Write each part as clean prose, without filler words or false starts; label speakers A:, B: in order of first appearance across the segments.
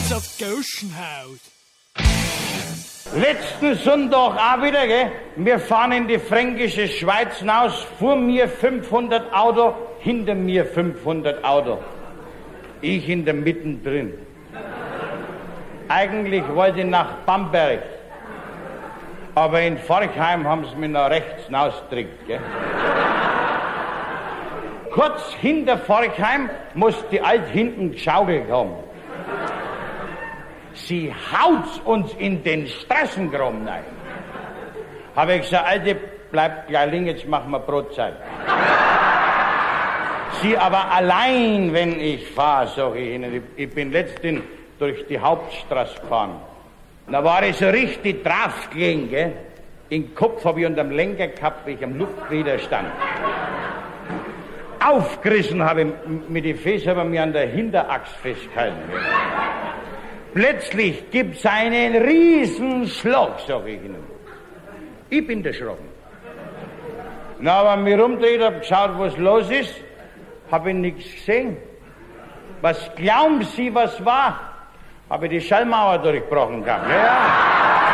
A: das Gauschenhaus.
B: Letzten Sonntag auch wieder, gell? Wir fahren in die fränkische Schweiz hinaus, vor mir 500 Auto, hinter mir 500 Auto. Ich in der Mitte drin. Eigentlich wollte ich nach Bamberg, aber in Forchheim haben sie mich nach rechts hinausgedrückt, gell? Kurz hinter Forchheim muss die Alte hinten geschaukelt haben. Sie haut's uns in den Straßengraben rein. Habe ich gesagt, Alte, bleibt gleich liegen, jetzt machen wir Brotzeit. Sie aber allein, wenn ich fahre, sag ich Ihnen. Ich bin letztens durch die Hauptstraße gefahren. Da war ich so richtig drauf gelegen, gell? Den Kopf habe ich unterm Lenker gehabt, wie ich am Luftwiderstand. Aufgerissen habe ich mit den Füßen, aber mir an der Hinterachse festgehalten. Plötzlich gibt's einen Riesenschlag, sag ich Ihnen. Ich bin erschrocken. Na, aber mich rumdreht, hab geschaut, was los ist, hab ich nichts gesehen. Was glauben Sie, was war? Hab ich die Schallmauer durchbrochen gehabt, ja.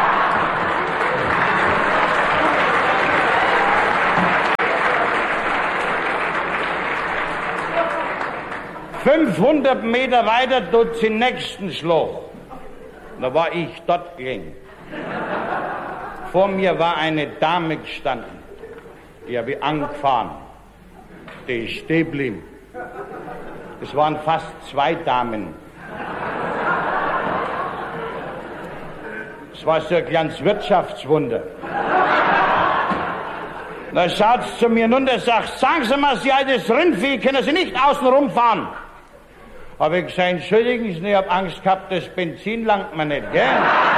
B: 500 Meter weiter tut's den nächsten Schlag. Da war ich dort gelegen. Vor mir war eine Dame gestanden. Die habe ich angefahren. Die ist stehen geblieben. Es waren fast 2 Damen. Es war so ein kleines Wirtschaftswunder. Da schaut sie zu mir runter und sagt, sagen Sie mal, Sie altes Rindvieh, können Sie nicht außen rumfahren? Habe ich gesagt, entschuldigen Sie, ich habe Angst gehabt, das Benzin langt mir nicht, gell?